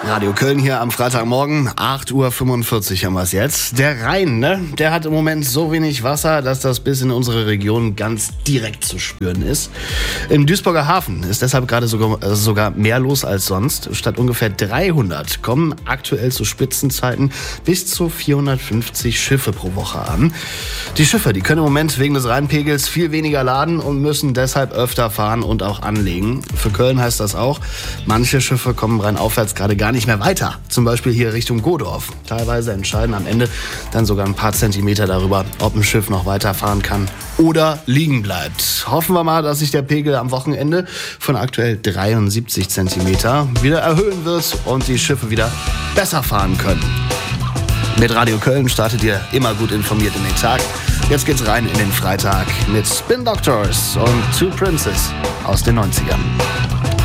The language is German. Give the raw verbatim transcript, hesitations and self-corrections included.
Radio Köln hier am Freitagmorgen, acht Uhr fünfundvierzig haben wir es jetzt. Der Rhein, ne, der hat im Moment so wenig Wasser, dass das bis in unsere Region ganz direkt zu spüren ist. Im Duisburger Hafen ist deshalb gerade sogar, äh, sogar mehr los als sonst. Statt ungefähr dreihundert kommen aktuell zu Spitzenzeiten bis zu vierhundertfünfzig Schiffe pro Woche an. Die Schiffe, die können im Moment wegen des Rheinpegels viel weniger laden und müssen deshalb öfter fahren und auch anlegen. Für Köln heißt das auch, manche Schiffe kommen rheinaufwärts gerade gar nicht nicht mehr weiter. Zum Beispiel hier Richtung Godorf. Teilweise entscheiden am Ende dann sogar ein paar Zentimeter darüber, ob ein Schiff noch weiterfahren kann oder liegen bleibt. Hoffen wir mal, dass sich der Pegel am Wochenende von aktuell dreiundsiebzig Zentimeter wieder erhöhen wird und die Schiffe wieder besser fahren können. Mit Radio Köln startet ihr immer gut informiert in den Tag. Jetzt geht's rein in den Freitag mit Spin Doctors und Two Princes aus den neunzigern.